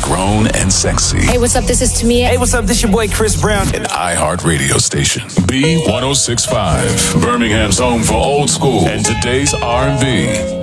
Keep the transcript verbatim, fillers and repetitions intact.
grown and sexy. Hey, what's up? This is Tamia. Hey, what's up? This your boy Chris Brown. An iHeart radio station. B one oh six point five. Birmingham's home for old school and today's R and B.